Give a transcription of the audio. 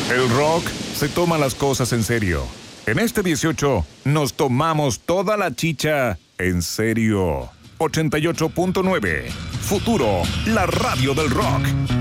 El rock se toma las cosas en serio. En este 18 nos tomamos toda la chicha en serio. 88.9 Futuro, la radio del rock.